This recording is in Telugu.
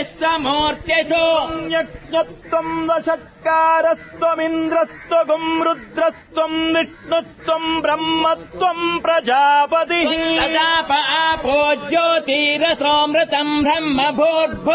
మూర్తిషు యజ్ఞత్వం వషట్కారస్త్వమింద్రస్త్వగుం రుద్రస్త్వం విష్ణుత్వం బ్రహ్మత్వం ప్రజాపతి తదాప ఆపో జ్యోతిరసోమృతం బ్రహ్మ భూర్భు